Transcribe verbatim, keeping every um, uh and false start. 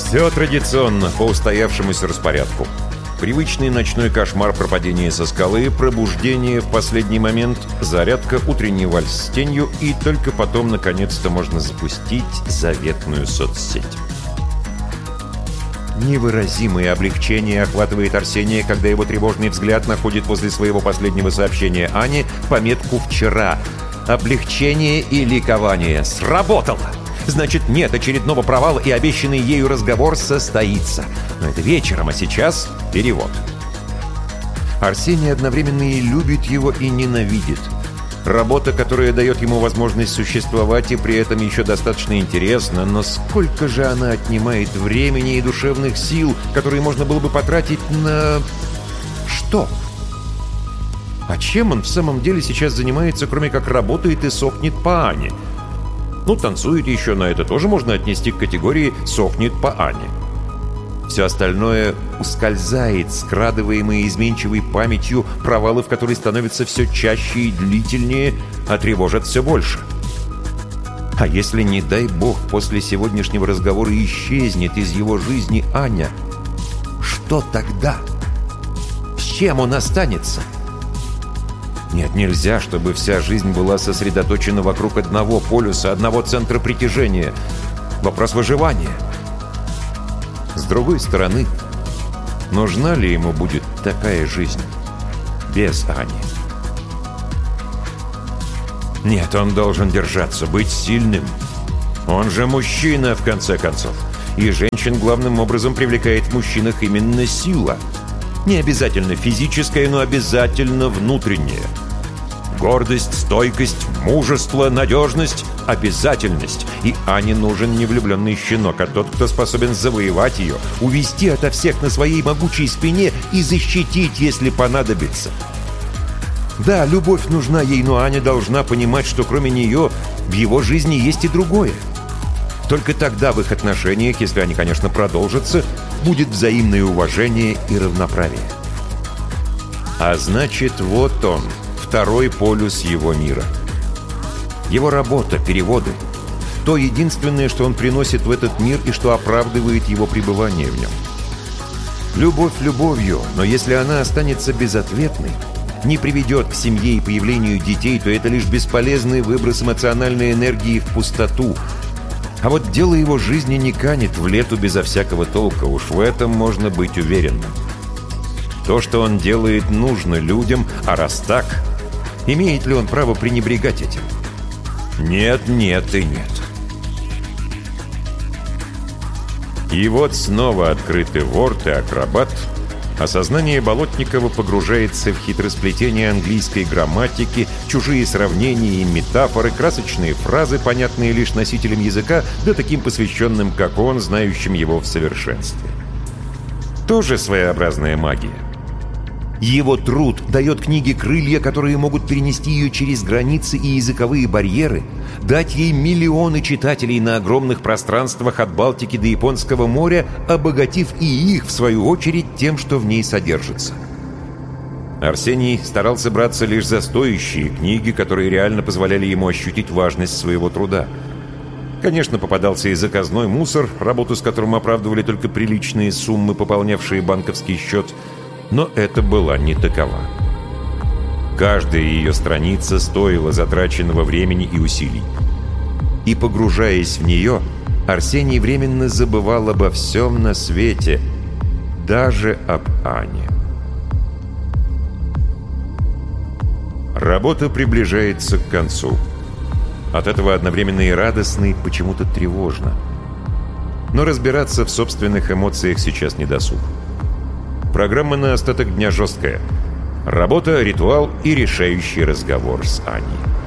Все традиционно, по устоявшемуся распорядку. Привычный ночной кошмар пропадения со скалы, пробуждение в последний момент, зарядка, утренний вальс с тенью, и только потом, наконец-то, можно запустить заветную соцсеть. Невыразимое облегчение охватывает Арсения, когда его тревожный взгляд находит возле своего последнего сообщения Ане пометку «Вчера». Облегчение и ликование. Сработало! Значит, нет очередного провала, и обещанный ею разговор состоится. Но это вечером, а сейчас перевод. Арсений одновременно и любит его, и ненавидит. Работа, которая дает ему возможность существовать, и при этом еще достаточно интересна, но сколько же она отнимает времени и душевных сил, которые можно было бы потратить на... что? А чем он в самом деле сейчас занимается, кроме как работает и сохнет по Ане? Ну, танцует еще, на это тоже можно отнести к категории «сохнет по Ане». Все остальное ускользает, скрадываемые изменчивой памятью, провалы в которой становятся все чаще и длительнее, а тревожат все больше. А если, не дай бог, после сегодняшнего разговора исчезнет из его жизни Аня, что тогда? С чем он останется? Нет, нельзя, чтобы вся жизнь была сосредоточена вокруг одного полюса, одного центра притяжения. Вопрос выживания. С другой стороны, нужна ли ему будет такая жизнь без Ани? Нет, он должен держаться, быть сильным. Он же мужчина, в конце концов. И женщин главным образом привлекает в мужчинах именно сила. Не обязательно физическая, но обязательно внутренняя. Гордость, стойкость, мужество, надежность, обязательность. И Ане нужен не влюбленный щенок, а тот, кто способен завоевать ее, увести ото всех на своей могучей спине и защитить, если понадобится. Да, любовь нужна ей, но Аня должна понимать, что кроме нее в его жизни есть и другое. Только тогда в их отношениях, если они, конечно, продолжатся, будет взаимное уважение и равноправие. А значит, вот он, второй полюс его мира. Его работа, переводы. То единственное, что он приносит в этот мир и что оправдывает его пребывание в нем. Любовь любовью, но если она останется безответной, не приведет к семье и появлению детей, то это лишь бесполезный выброс эмоциональной энергии в пустоту. А вот дело его жизни не канет в лету безо всякого толка, уж в этом можно быть уверенным. То, что он делает, нужно людям, а раз так, имеет ли он право пренебрегать этим? Нет, нет и нет. И вот снова открыты ворд и акробат, а сознание Болотникова погружается в хитросплетение английской грамматики, чужие сравнения и метафоры, красочные фразы, понятные лишь носителям языка, да таким посвященным, как он, знающим его в совершенстве. Тоже своеобразная магия. Его труд дает книге крылья, которые могут перенести ее через границы и языковые барьеры, дать ей миллионы читателей на огромных пространствах от Балтики до Японского моря, обогатив и их, в свою очередь, тем, что в ней содержится. Арсений старался браться лишь за стоящие книги, которые реально позволяли ему ощутить важность своего труда. Конечно, попадался и заказной мусор, работу с которым оправдывали только приличные суммы, пополнявшие банковский счет, но это была не такова. Каждая ее страница стоила затраченного времени и усилий. И, погружаясь в нее, Арсений временно забывал обо всем на свете, даже об Ане. Работа приближается к концу. От этого одновременно и радостно, и почему-то тревожно. Но разбираться в собственных эмоциях сейчас не досуг. Программа на остаток дня жесткая. Работа, ритуал и решающий разговор с Аней.